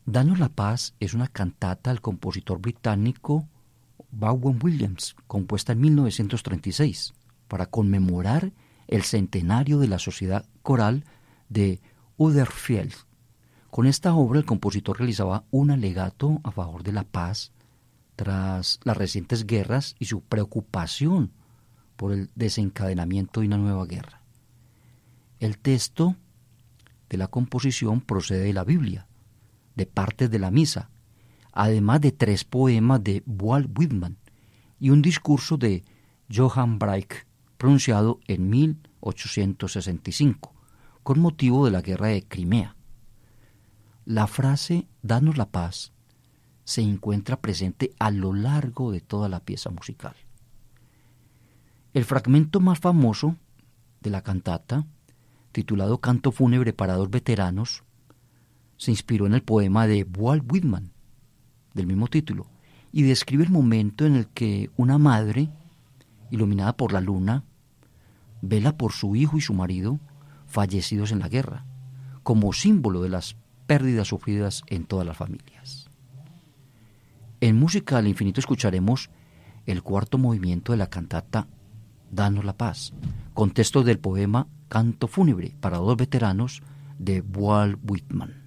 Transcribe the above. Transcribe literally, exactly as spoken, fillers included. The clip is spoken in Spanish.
Danos la paz es una cantata del compositor británico Vaughan Williams, compuesta en mil novecientos treinta y seis, para conmemorar el centenario de la Sociedad Coral de Huddersfield. Con esta obra el compositor realizaba un alegato a favor de la paz tras las recientes guerras y su preocupación por el desencadenamiento de una nueva guerra. El texto de la composición procede de la Biblia, de partes de la misa, además de tres poemas de Walt Whitman y un discurso de Johann Brake, pronunciado en mil ochocientos sesenta y cinco, con motivo de la guerra de Crimea. La frase «Danos la paz» se encuentra presente a lo largo de toda la pieza musical. El fragmento más famoso de la cantata, titulado Canto fúnebre para dos veteranos, se inspiró en el poema de Walt Whitman, del mismo título, y describe el momento en el que una madre, iluminada por la luna, vela por su hijo y su marido fallecidos en la guerra, como símbolo de las pérdidas sufridas en todas las familias. En Música al Infinito escucharemos el cuarto movimiento de la cantata Danos la paz, con textos del poema Canto fúnebre para dos veteranos de Walt Whitman.